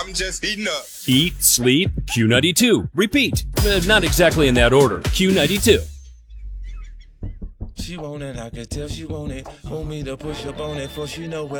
I'm just heating up. Eat, sleep, Q92. Repeat. Not exactly in that order. Q92. She want it, I can tell she want it. Want me to push up on it, for she know what